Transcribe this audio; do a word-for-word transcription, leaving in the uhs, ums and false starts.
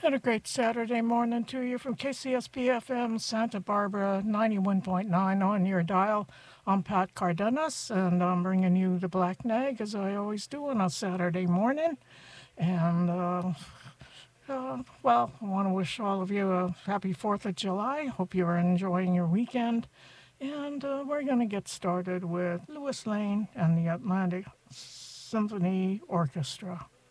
And a great Saturday morning to you from K C S P F M Santa Barbara ninety-one point nine on your dial. I'm Pat Cardenas, and I'm bringing you the Black Nag as I always do on a Saturday morning. And, uh, uh, well, I want to wish all of you a happy fourth of July. Hope you are enjoying your weekend. And uh, we're going to get started with Louis Lane and the Atlantic Symphony Orchestra.